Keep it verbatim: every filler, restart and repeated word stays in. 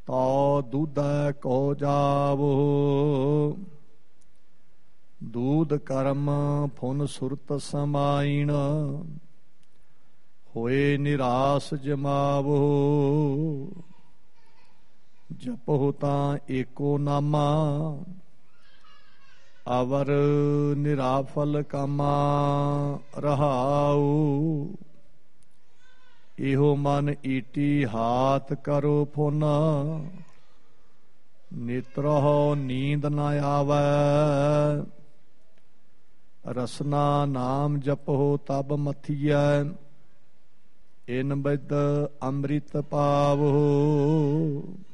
ਤੋ ਦੂਧੈ ਕੋ ਜਾਵੋ। ਦੂਧ ਕਰਮ ਫੁਨ ਸੁਰਤ ਸਮਾਈਣ, ਹੋਏ ਨਿਰਾਸ ਜਮਾਵੋ। ਜਪੋ ਤਾਂ ਏਕੋ ਨਾਮਾ, ਅਵਰ ਨਿਰਾਫਲ ਕਾਮਾ ਰਹਾਉ। ਇਹੋ ਮਨ ਈਟੀ ਹਾਥ ਕਰੋ ਫੁਨ, ਨੇਤਰਹੁ ਨੀਂਦ ਨ ਆਵੈ। ਰਸਨਾ ਨਾਮ ਜਪੋ ਤਬ ਮਥੀਐ, ਇਨ ਬਿਦ ਅੰਮ੍ਰਿਤ ਪਾਵੋ।